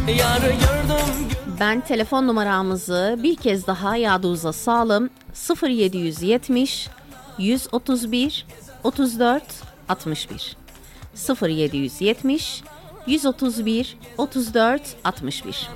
Yarı gördüm. Ben telefon numaramızı bir kez daha yadınıza salım. 0770 131 34 61 0770 131 34 61.